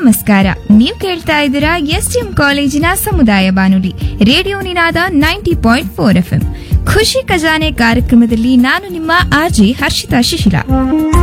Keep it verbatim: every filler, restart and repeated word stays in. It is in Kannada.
ನಮಸ್ಕಾರ. ನೀವು ಕೇಳ್ತಾ ಇದ್ದೀರಾ ಎಸ್ಟಿಎಂ ಕಾಲೇಜಿನ ಸಮುದಾಯ ಬಾನುಲಿ ರೇಡಿಯೋ ನಿನಾದ ನೈಂಟಿ ಪಾಯಿಂಟ್ ಫೋರ್ ಎಫ್ಎಂ. ಖುಷಿ ಖಜಾನೆ ಕಾರ್ಯಕ್ರಮದಲ್ಲಿ ನಾನು ನಿಮ್ಮ ಆರ್ಜೆ ಹರ್ಷಿತಾ ಶಿಶಿಲ.